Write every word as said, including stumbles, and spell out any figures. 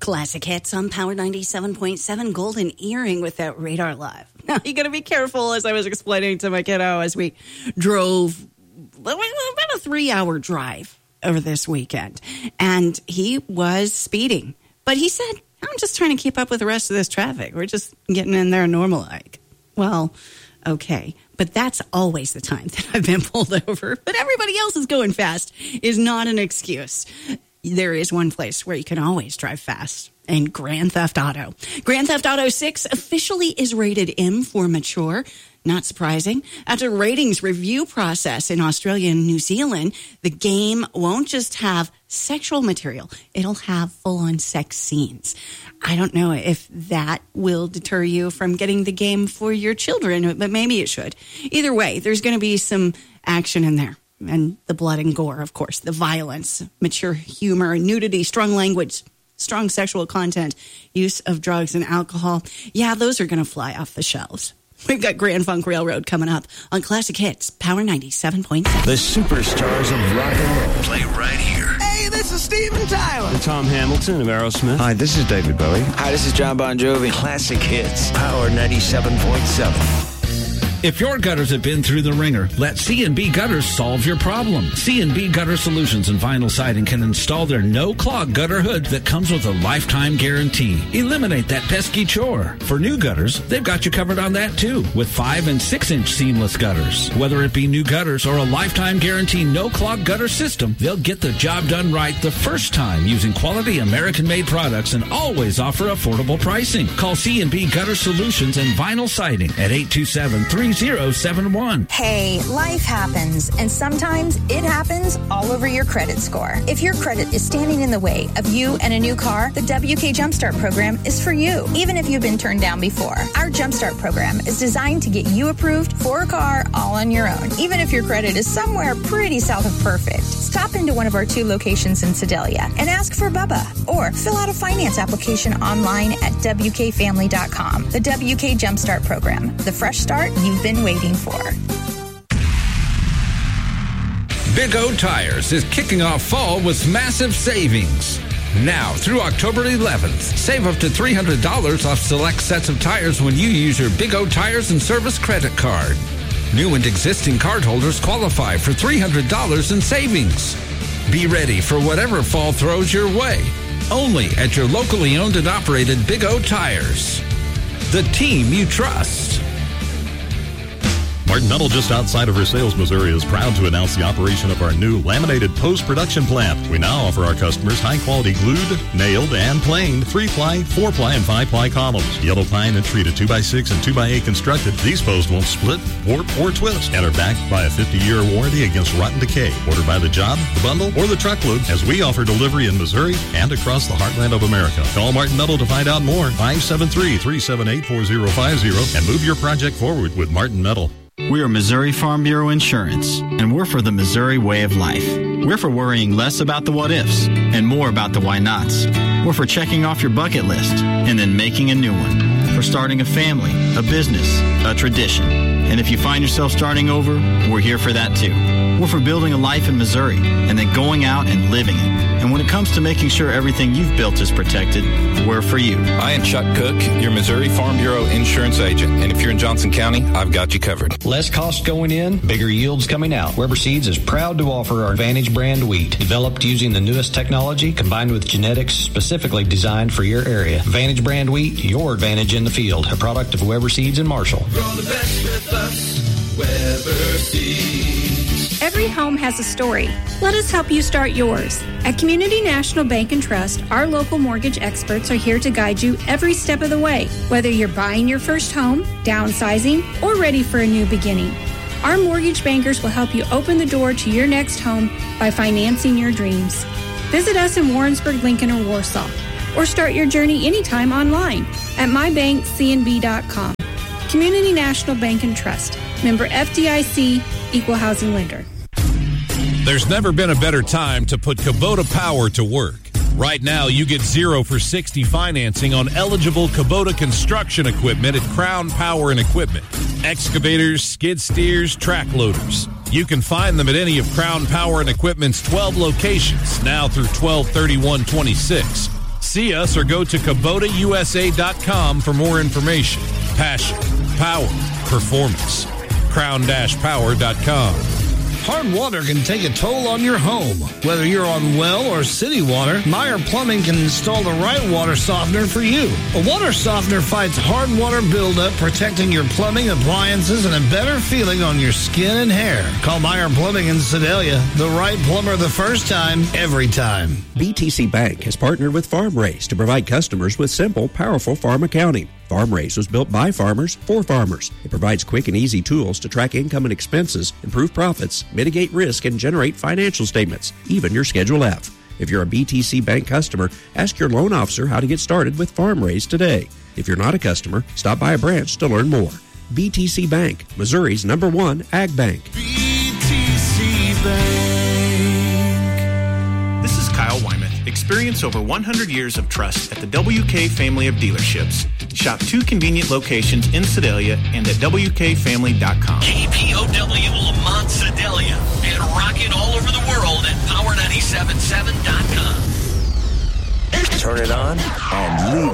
Classic hits on Power ninety-seven point seven. Golden Earring with that Radar Live. Now, you got to be careful, as I was explaining to my kiddo as we drove about a three-hour drive over this weekend. And he was speeding. But he said, I'm just trying to keep up with the rest of this traffic. We're just getting in there normal like. Well, okay. But that's always the time that I've been pulled over. But everybody else is going fast is not an excuse. There is one place where you can always drive fast, and Grand Theft Auto. Grand Theft Auto six officially is rated M for mature. Not surprising. After a ratings review process in Australia and New Zealand, the game won't just have sexual material. It'll have full-on sex scenes. I don't know if that will deter you from getting the game for your children, but maybe it should. Either way, there's going to be some action in there. And the blood and gore, of course, the violence, mature humor, nudity, strong language, strong sexual content, use of drugs and alcohol. Yeah, those are going to fly off the shelves. We've got Grand Funk Railroad coming up on Classic Hits, Power ninety-seven point seven. The superstars of rock and roll play right here. Hey, this is Steven Tyler. I'm Tom Hamilton of Aerosmith. Hi, this is David Bowie. Hi, this is John Bon Jovi. Classic Hits, Power ninety-seven point seven. If your gutters have been through the ringer, let C and B Gutters solve your problem. C and B Gutter Solutions and Vinyl Siding can install their no-clog gutter hood that comes with a lifetime guarantee. Eliminate that pesky chore. For new gutters, they've got you covered on that too, with five and six inch seamless gutters. Whether it be new gutters or a lifetime guarantee no-clog gutter system, they'll get the job done right the first time using quality American-made products and always offer affordable pricing. Call C and B Gutter Solutions and Vinyl Siding at eight two seven, three zero seven one. Hey, life happens, and sometimes it happens all over your credit score. If your credit is standing in the way of you and a new car, the W K Jumpstart program is for you, even if you've been turned down before. Our Jumpstart program is designed to get you approved for a car all on your own, even if your credit is somewhere pretty south of perfect. Stop into one of our two locations in Sedalia and ask for Bubba, or fill out a finance application online at W K family dot com. The W K Jumpstart program, the fresh start you've been waiting for. Big O Tires is kicking off fall with massive savings. Now through October eleventh, save up to three hundred dollars off select sets of tires when you use your Big O Tires and Service credit card. New and existing cardholders qualify for three hundred dollars in savings. Be ready for whatever fall throws your way. Only at your locally owned and operated Big O Tires. The team you trust. Martin Metal, just outside of Versailles, Missouri, is proud to announce the operation of our new laminated post-production plant. We now offer our customers high-quality glued, nailed, and planed three-ply, four-ply, and five-ply columns. Yellow pine and treated two by six and two by eight constructed. These posts won't split, warp, or twist and are backed by a fifty-year warranty against rotten decay. Order by the job, the bundle, or the truckload, as we offer delivery in Missouri and across the heartland of America. Call Martin Metal to find out more. five seven three, three seven eight, four zero five zero and move your project forward with Martin Metal. We are Missouri Farm Bureau Insurance, and we're for the Missouri way of life. We're for worrying less about the what-ifs and more about the why-nots. We're for checking off your bucket list and then making a new one. For starting a family, a business, a tradition. And if you find yourself starting over, we're here for that too. We're for building a life in Missouri and then going out and living it. And when it comes to making sure everything you've built is protected, we're for you. I am Chuck Cook, your Missouri Farm Bureau insurance agent. And if you're in Johnson County, I've got you covered. Less cost going in, bigger yields coming out. Weber Seeds is proud to offer our Advantage brand wheat, developed using the newest technology combined with genetics specifically designed for your area. Advantage brand wheat, your advantage in the field. A product of Weber Seeds in Marshall. Grow the best with us, Weber Seeds. Every home has a story. Let us help you start yours. At Community National Bank and Trust, our local mortgage experts are here to guide you every step of the way, whether you're buying your first home, downsizing, or ready for a new beginning. Our mortgage bankers will help you open the door to your next home by financing your dreams. Visit us in Warrensburg, Lincoln, or Warsaw, or start your journey anytime online at my bank c n b dot com. Community National Bank and Trust. Member F D I C, Equal Housing Lender. There's never been a better time to put Kubota Power to work. Right now, you get zero for sixty financing on eligible Kubota construction equipment at Crown Power and Equipment. Excavators, skid steers, track loaders. You can find them at any of Crown Power and Equipment's twelve locations, now through twelve thirty-one twenty-six. See us or go to Kubota U S A dot com for more information. Passion, power, performance. crown dash power dot com. Hard water can take a toll on your home. Whether you're on well or city water, Meyer Plumbing can install the right water softener for you. A water softener fights hard water buildup, protecting your plumbing, appliances, and a better feeling on your skin and hair. Call Meyer Plumbing in Sedalia. The right plumber the first time, every time. B T C Bank has partnered with FarmRaise to provide customers with simple, powerful farm accounting. FarmRaise was built by farmers for farmers. It provides quick and easy tools to track income and expenses, improve profits, mitigate risk, and generate financial statements, even your Schedule F. If you're a B T C Bank customer, ask your loan officer how to get started with FarmRaise today. If you're not a customer, stop by a branch to learn more. B T C Bank, Missouri's number one ag bank. B T C Bank. This is Kyle Wyman. Experience over one hundred years of trust at the W K family of dealerships. Shop two convenient locations in Sedalia and at W K family dot com. K P O W Lamont Sedalia and rocking all over the world at power nine seven seven dot com. Turn it on and leave